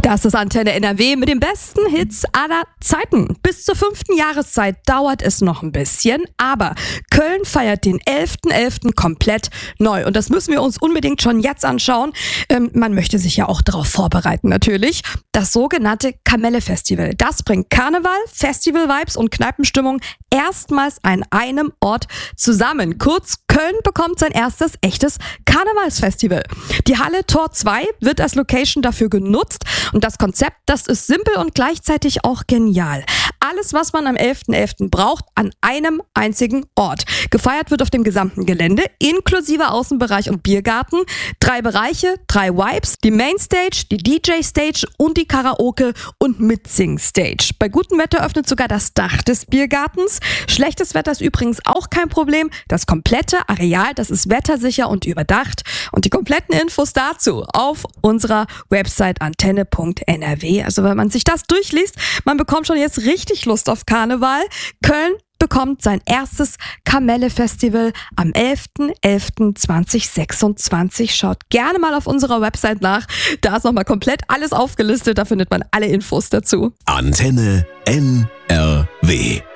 Das ist Antenne NRW mit den besten Hits aller Zeiten. Bis zur 5. Jahreszeit dauert es noch ein bisschen, aber Köln feiert den 11.11. komplett neu. Und das müssen wir uns unbedingt schon jetzt anschauen. Man möchte sich ja auch darauf vorbereiten natürlich. Das sogenannte Kamelle-Festival. Das bringt Karneval, Festival-Vibes und Kneipenstimmung erstmals an einem Ort zusammen. Kurz, Köln bekommt sein erstes echtes Karnevalsfestival. Die Halle Tor 2 wird als Location dafür genutzt. Und das Konzept, das ist simpel und gleichzeitig auch genial. Alles, was man am 11.11. braucht, an einem einzigen Ort. Gefeiert wird auf dem gesamten Gelände, inklusive Außenbereich und Biergarten. 3 Bereiche, 3 Vibes, die Mainstage, die DJ-Stage und die Karaoke- und Mitsing-Stage. Bei gutem Wetter öffnet sogar das Dach des Biergartens. Schlechtes Wetter ist übrigens auch kein Problem. Das komplette Areal, das ist wettersicher und überdacht. Und die kompletten Infos dazu auf unserer Website antenne.nrw. Also wenn man sich das durchliest, man bekommt schon jetzt richtig Lust auf Karneval. Köln bekommt sein erstes Kamelle-Festival am 11.11.2026. Schaut gerne mal auf unserer Website nach. Da ist nochmal komplett alles aufgelistet. Da findet man alle Infos dazu. Antenne NRW.